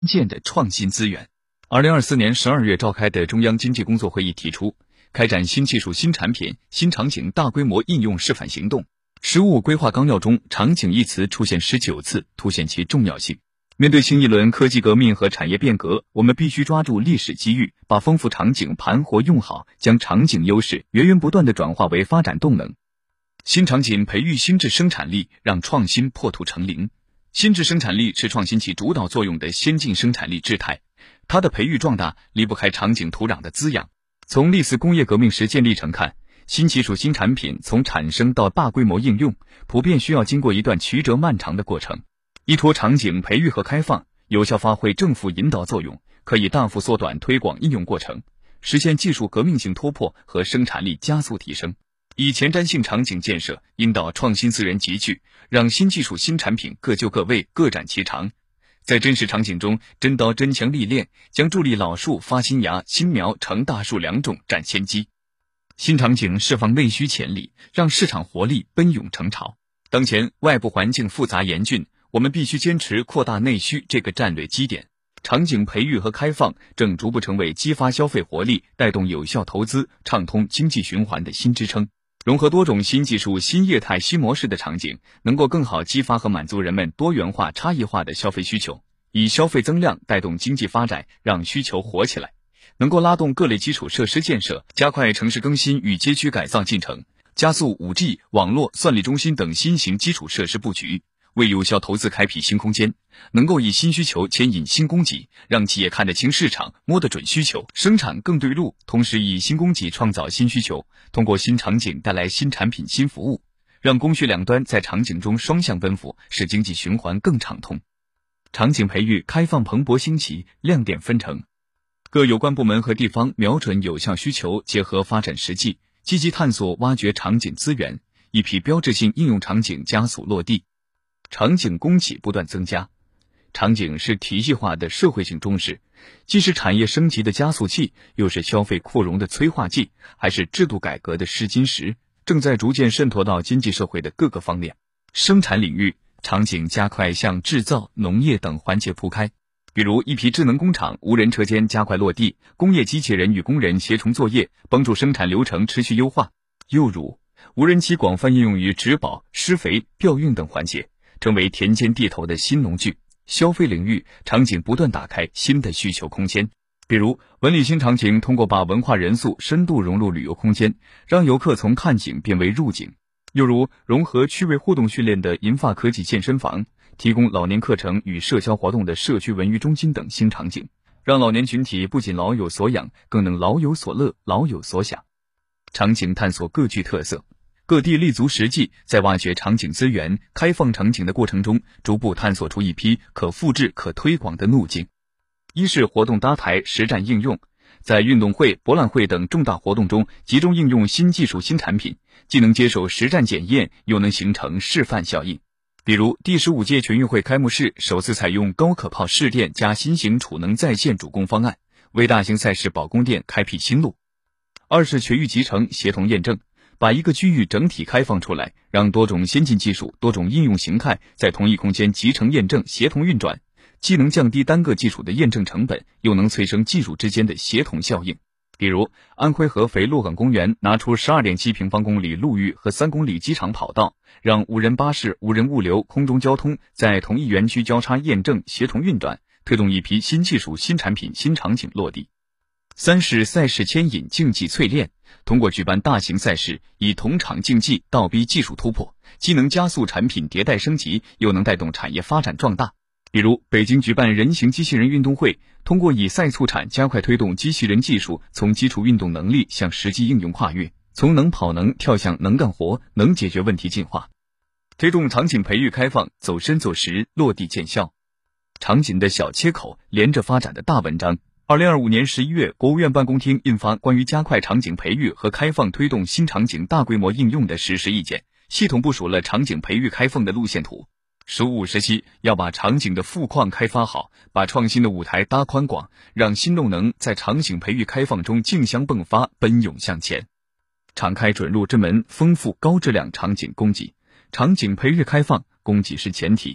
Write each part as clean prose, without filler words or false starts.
建的创新资源。2024年12月召开的中央经济工作会议提出，开展新技术、新产品、新场景大规模应用示范行动。实务规划纲要中，场景一词出现19次，凸显其重要性。面对新一轮科技革命和产业变革，我们必须抓住历史机遇，把丰富场景盘活用好，将场景优势源源不断地转化为发展动能。新场景培育新质生产力，让创新破土成林。新质生产力是创新起主导作用的先进生产力质态，它的培育壮大离不开场景土壤的滋养。从历次工业革命实践历程看，新技术、新产品从产生到大规模应用，普遍需要经过一段曲折漫长的过程。依托场景培育和开放，有效发挥政府引导作用，可以大幅缩短推广应用过程，实现技术革命性突破和生产力加速提升。以前瞻性场景建设引导创新资源集聚，让新技术、新产品各就各位，各展其长。在真实场景中真刀真枪历练，将助力老树发新芽，新苗成大树两种占先机。新场景释放内需潜力，让市场活力奔涌成潮。当前外部环境复杂严峻，我们必须坚持扩大内需这个战略基点。场景培育和开放正逐步成为激发消费活力、带动有效投资、畅通经济循环的新支撑。融合多种新技术、新业态、新模式的场景，能够更好激发和满足人们多元化、差异化的消费需求，以消费增量带动经济发展，让需求活起来。能够拉动各类基础设施建设，加快城市更新与街区改造进程，加速 5G、网络、算力中心等新型基础设施布局，为有效投资开辟新空间，能够以新需求牵引新供给，让企业看得清市场，摸得准需求，生产更对路，同时以新供给创造新需求，通过新场景带来新产品、新服务，让供需两端在场景中双向奔赴，使经济循环更畅通。场景培育开放蓬勃兴起，亮点纷呈。各有关部门和地方瞄准有效需求，结合发展实际，积极探索挖掘场景资源，一批标志性应用场景加速落地。场景供给不断增加，场景是体系化的社会性中势，既是产业升级的加速器，又是消费扩容的催化剂，还是制度改革的试金石，正在逐渐渗透到经济社会的各个方面。生产领域，场景加快向制造、农业等环节铺开，比如一批智能工厂、无人车间加快落地，工业机器人与工人协同作业，帮助生产流程持续优化。又如无人机广泛应用于植保、施肥、调运等环节，成为田间地头的新农具。消费领域，场景不断打开新的需求空间，比如文旅新场景通过把文化元素深度融入旅游空间，让游客从看景变为入景。又如融合趣味互动训练的银发科技健身房，提供老年课程与社交活动的社区文娱中心等新场景，让老年群体不仅老有所养，更能老有所乐、老有所享。场景探索各具特色，各地立足实际，在挖掘场景资源、开放场景的过程中，逐步探索出一批可复制、可推广的路径。一是活动搭台、实战应用，在运动会、博览会等重大活动中集中应用新技术、新产品，既能接受实战检验，又能形成示范效应。比如第15届全运会开幕式首次采用高可靠试电加新型储能在线主攻方案，为大型赛事保供电开辟新路。二是全域集成、协同验证，把一个区域整体开放出来，让多种先进技术、多种应用形态在同一空间集成验证、协同运转，既能降低单个技术的验证成本，又能催生技术之间的协同效应。比如安徽合肥洛岗公园拿出 12.7 平方公里陆域和3公里机场跑道，让无人巴士、无人物流、空中交通在同一园区交叉验证、协同运转，推动一批新技术、新产品、新场景落地。三是赛事牵引、竞技淬炼，通过举办大型赛事，以同场竞技倒逼技术突破，既能加速产品迭代升级，又能带动产业发展壮大。比如北京举办人形机器人运动会，通过以赛促产加快推动机器人技术从基础运动能力向实际应用跨越，从能跑能跳向能干活、能解决问题进化。推动场景培育开放走深走实，落地见效。场景的小切口连着发展的大文章。2025年11月，国务院办公厅印发关于加快场景培育和开放推动新场景大规模应用的实施意见，系统部署了场景培育开放的路线图。15时期要把场景的富矿开发好，把创新的舞台搭宽广，让新动能在场景培育开放中竞相迸发，奔涌向前。敞开准入之门，丰富高质量场景供给。场景培育开放，供给是前提。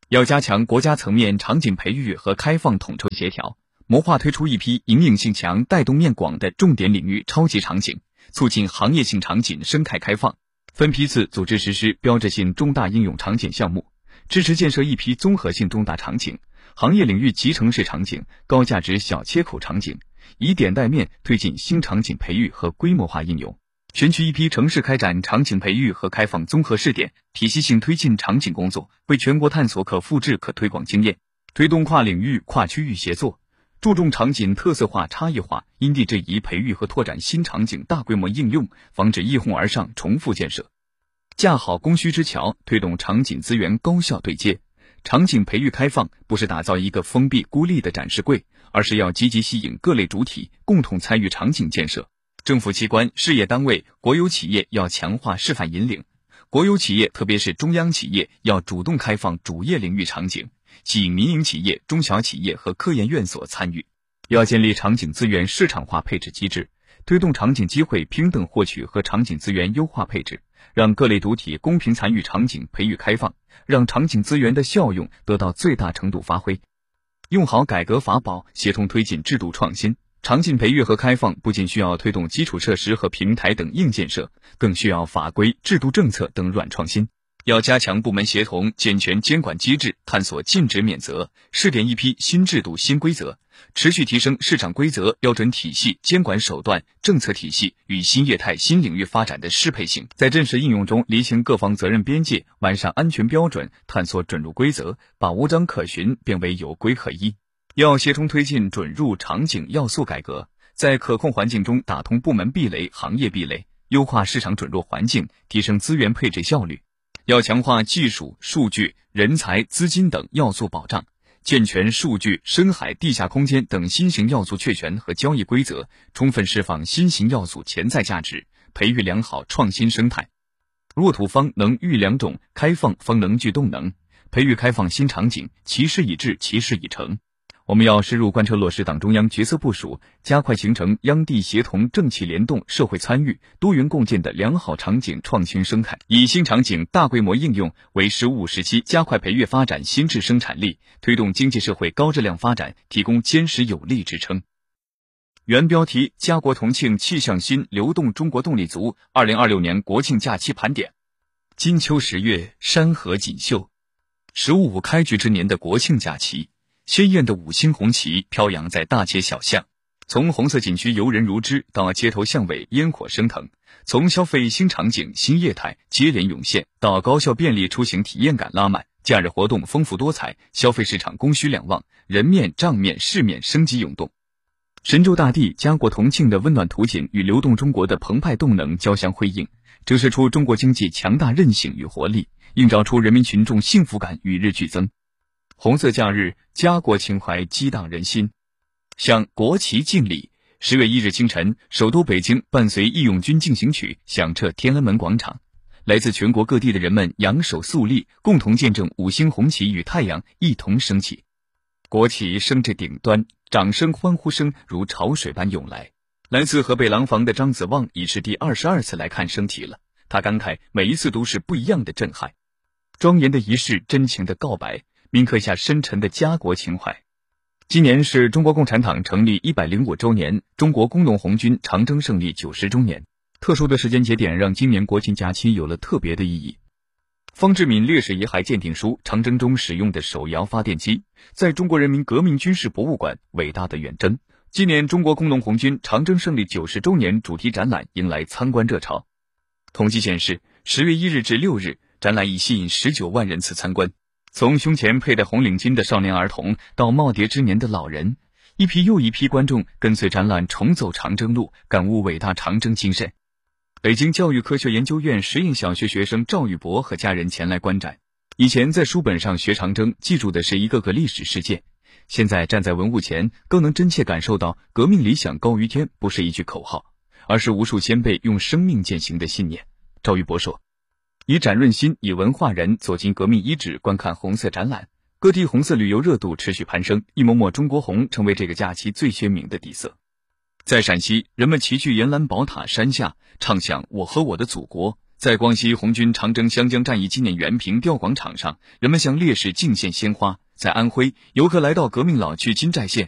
要加强国家层面场景培育和开放统筹协调，谋划推出一批营影性强、带动面广的重点领域超级场景，促进行业性场景生态开放，分批次组织实施标志性重大应用场景项目，支持建设一批综合性重大场景、行业领域集成式场景、高价值小切口场景，以点带面推进新场景培育和规模化应用。选取一批城市开展场景培育和开放综合试点，体系性推进场景工作，为全国探索可复制可推广经验，推动跨领域跨区域协作，注重场景特色化差异化，因地制宜培育和拓展新场景大规模应用，防止一哄而上重复建设，架好供需之桥，推动场景资源高效对接。场景培育开放不是打造一个封闭孤立的展示柜，而是要积极吸引各类主体共同参与场景建设。政府机关、事业单位、国有企业要强化示范引领，国有企业特别是中央企业要主动开放主业领域场景，吸引民营企业、中小企业和科研院所参与。要建立场景资源市场化配置机制，推动场景机会平等获取和场景资源优化配置，让各类主体公平参与场景培育开放，让场景资源的效用得到最大程度发挥。用好改革法宝，协同推进制度创新。场景培育和开放不仅需要推动基础设施和平台等硬建设，更需要法规、制度政策等软创新。要加强部门协同，健全监管机制，探索禁止免责，试点一批新制度新规则，持续提升市场规则、标准体系、监管手段、政策体系与新业态新领域发展的适配性，在真实应用中厘清各方责任边界，完善安全标准，探索准入规则，把无章可循变为有规可依。要协同推进准入场景要素改革，在可控环境中打通部门壁垒、行业壁垒，优化市场准入环境，提升资源配置效率。要强化技术、数据、人才、资金等要素保障，健全数据、深海、地下空间等新型要素确权和交易规则，充分释放新型要素潜在价值，培育良好创新生态。若土方能育良种，开放方能聚动能，培育开放新场景，其事已至，其事已成。我们要深入贯彻落实党中央决策部署，加快形成央地协同、政企联动、社会参与、多元共建的良好场景创新生态，以新场景大规模应用为15时期加快培育发展新质生产力，推动经济社会高质量发展提供坚实有力支撑。原标题：家国同庆气象新，流动中国动力足，2026年国庆假期盘点。金秋10月，山河锦绣，15开局之年的国庆假期，鲜艳的5星红旗飘扬在大街小巷，从红色景区游人如织到街头巷尾烟火升腾，从消费新场景新业态接连涌现到高效便利出行体验感拉满，假日活动丰富多彩，消费市场供需两旺，人面、账面、市面生机涌动。神州大地、家国同庆的温暖图景与流动中国的澎湃动能交相辉映，折射出中国经济强大韧性与活力，映照出人民群众幸福感与日俱增。红色假日，家国情怀激荡人心。向国旗敬礼。10月1日清晨，首都北京伴随义勇军进行曲响彻天安门广场，来自全国各地的人们扬手肃立，共同见证5星红旗与太阳一同升起。国旗升至顶端，掌声欢呼声如潮水般涌来。来自河北廊坊的张子旺已是第22次来看升旗了，他感慨每一次都是不一样的震撼。庄严的仪式，真情的告白，铭刻下深沉的家国情怀。今年是中国共产党成立105周年，中国工农红军长征胜利90周年。特殊的时间节点让今年国庆假期有了特别的意义。方志敏烈士遗骸鉴定书，长征中使用的手摇发电机，在中国人民革命军事博物馆，伟大的远征。今年中国工农红军长征胜利90周年主题展览迎来参观热潮。统计显示，10月1日至6日，展览已吸引19万人次参观。从胸前佩戴红领巾的少年儿童到耄耋之年的老人，一批又一批观众跟随展览重走长征路，感悟伟大长征精神。北京教育科学研究院实验小学学生赵玉博和家人前来观展。以前在书本上学长征，记住的是一个个历史事件，现在站在文物前，更能真切感受到革命理想高于天不是一句口号，而是无数先辈用生命践行的信念。赵玉博说，以展润心，以文化人走进革命遗址，观看红色展览，各地红色旅游热度持续攀升，一抹抹中国红成为这个假期最鲜明的底色。在陕西，人们齐聚延兰宝塔山下，唱响我和我的祖国， 在光西红军长征湘江战役纪念园凭吊广场上，人们向烈士敬献鲜花。在安徽，游客来到革命老区金寨县，